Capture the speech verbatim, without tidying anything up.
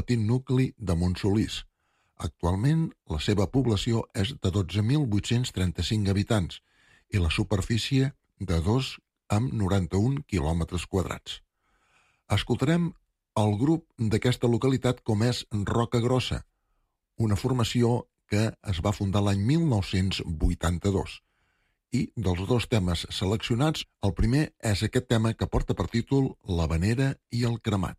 petit nucli de Montsolís. Actualment, la seva població és de dotze mil vuit-cents trenta-cinc habitants i la superfície de dos amb noranta-un quilòmetres quadrats. Escoltarem el grup d'aquesta localitat com és Roca Grossa, una formació que es va fundar l'any mil nou-cents vuitanta-dos. I dels dos temes seleccionats, el primer és aquest tema que porta per títol La Vanera i el Cremat.